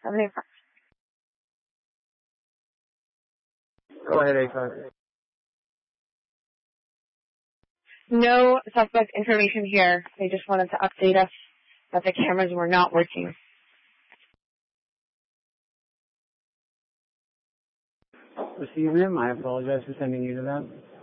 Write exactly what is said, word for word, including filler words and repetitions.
seventy-five. Go ahead, A five. No suspect information here. They just wanted to update us that the cameras were not working. Receive him. I apologize for sending you to that.